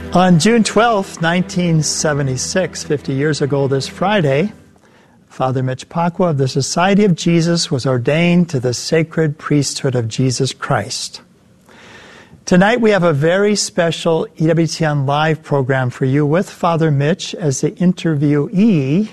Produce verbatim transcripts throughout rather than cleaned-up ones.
On June twelfth, nineteen seventy-six, fifty years ago this Friday, Father Mitch Pacwa of the Society of Jesus was ordained to the sacred priesthood of Jesus Christ. Tonight we have a very special E W T N Live program for you with Father Mitch as the interviewee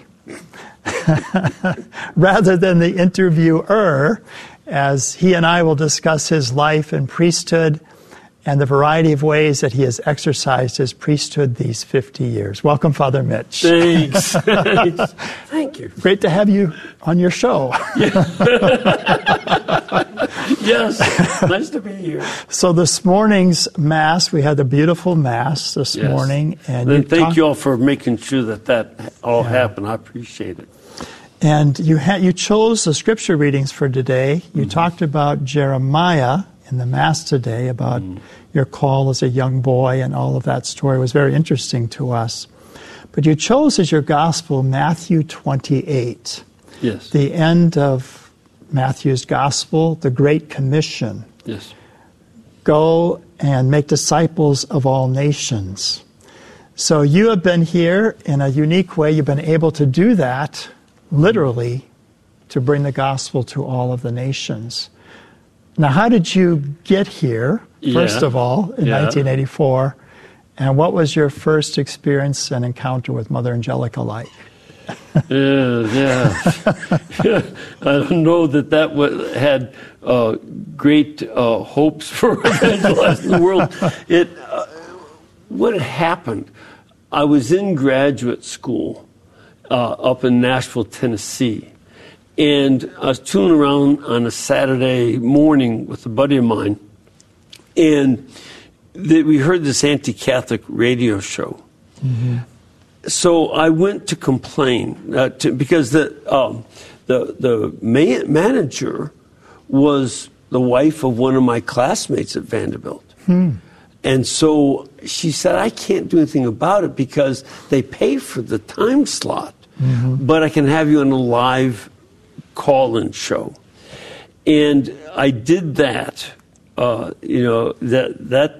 rather than the interviewer, as he and I will discuss his life and priesthood and the variety of ways that he has exercised his priesthood these fifty years. Welcome, Father Mitch. Thanks. Thanks. Thank you. Great to have you on your show. Yes, nice to be here. So this morning's Mass, we had a beautiful Mass this yes. morning. And, and thank talk- you all for making sure that that all yeah. happened. I appreciate it. And you ha- you chose the scripture readings for today. You mm-hmm. talked about Jeremiah in the Mass today, about mm. your call as a young boy, and all of that story was very interesting to us. But you chose as your gospel Matthew twenty-eight. Yes. The end of Matthew's gospel, the Great Commission. Yes. Go and make disciples of all nations. So you have been here in a unique way. You've been able to do that, literally, to bring the gospel to all of the nations. Now, how did you get here, first yeah. of all, in yeah. nineteen eighty-four? And what was your first experience and encounter with Mother Angelica like? yeah, yeah. I don't know that that was, had uh, great uh, hopes for evangelizing the world. It, uh, what had happened, I was in graduate school uh, up in Nashville, Tennessee. And I was tooling around on a Saturday morning with a buddy of mine, and the, we heard this anti-Catholic radio show. Mm-hmm. So I went to complain uh, to, because the um, the the man, manager was the wife of one of my classmates at Vanderbilt, hmm. and so she said, "I can't do anything about it because they pay for the time slot, mm-hmm. but I can have you on a live call-in show." And I did that. Uh, you know, that that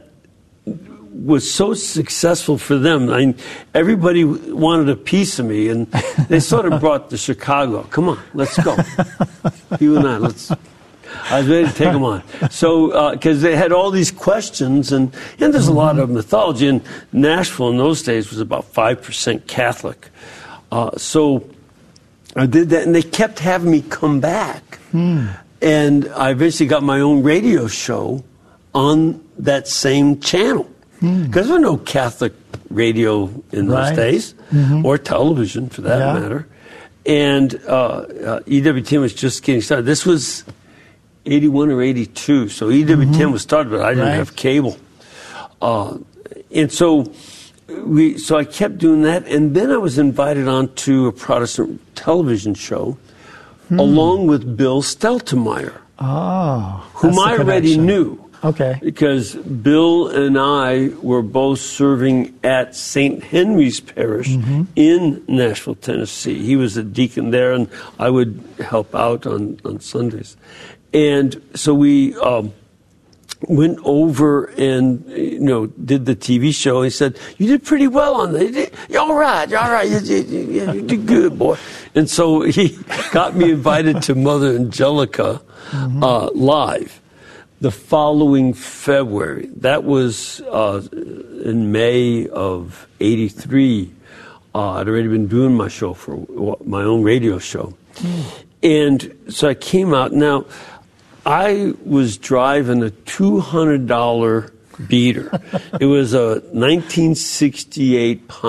was so successful for them. I mean, everybody wanted a piece of me, and they sort of brought to Chicago. Come on, let's go. You and I, let's. I was ready to take them on. So, because uh, they had all these questions, and, and there's a lot of mythology. And Nashville in those days was about five percent Catholic. Uh, so I did that, and they kept having me come back. Hmm. And I eventually got my own radio show on that same channel. Because hmm. there was no Catholic radio in those right. days, mm-hmm. or television for that yeah. matter. And uh, uh, E W T N was just getting started. This was eighty-one or eighty-two, so E W T N mm-hmm. was started, but I didn't right. have cable. Uh, and so we, so I kept doing that, and then I was invited onto a Protestant television show, hmm. along with Bill Steltemeyer, oh, whom I already knew. Okay. Because Bill and I were both serving at Saint Henry's Parish mm-hmm. in Nashville, Tennessee. He was a deacon there, and I would help out on, on Sundays. And so we um, went over and, you know, did the T V show. He said, "You did pretty well on that. You're all right. You're all right. You, you, you did good, boy." And so he got me invited to Mother Angelica mm-hmm. uh, live. The following February, that was uh, in May of eighty-three. Uh, I'd already been doing my show for my own radio show. Mm. And so I came out. Now, I was driving a two hundred dollars beater. It was a nineteen sixty-eight